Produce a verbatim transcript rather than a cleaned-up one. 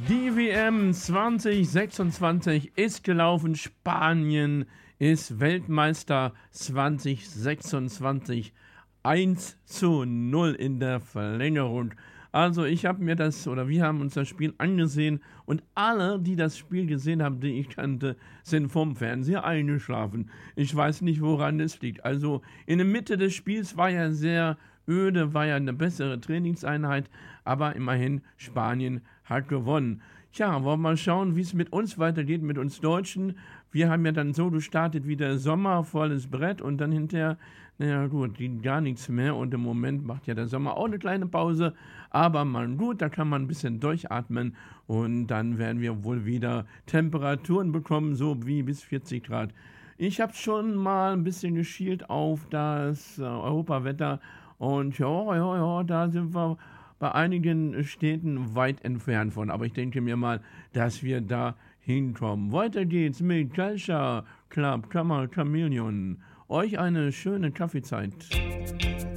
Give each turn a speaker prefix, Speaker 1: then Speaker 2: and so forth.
Speaker 1: Die W M zwanzig sechsundzwanzig ist gelaufen. Spanien ist Weltmeister zwanzig sechsundzwanzig. eins zu null in der Verlängerung. Also ich habe mir das, oder wir haben uns das Spiel angesehen und alle, die das Spiel gesehen haben, die ich kannte, sind vom Fernseher eingeschlafen. Ich weiß nicht, woran es liegt. Also in der Mitte des Spiels war ja sehr öde, war ja eine bessere Trainingseinheit, aber immerhin Spanien hat gewonnen. Tja, wollen wir mal schauen, wie es mit uns weitergeht, mit uns Deutschen. Wir haben ja dann so gestartet wie der Sommer, volles Brett und dann hinterher, naja gut, ging gar nichts mehr und im Moment macht ja der Sommer auch eine kleine Pause, aber mal gut, da kann man ein bisschen durchatmen und dann werden wir wohl wieder Temperaturen bekommen, so wie bis vierzig Grad. Ich habe schon mal ein bisschen geschielt auf das äh, Europawetter und ja, ja, ja, da sind wir bei einigen Städten weit entfernt von. Aber ich denke mir mal, dass wir da hinkommen. Weiter geht's mit Culture Club Chameleon. Euch eine schöne Kaffeezeit.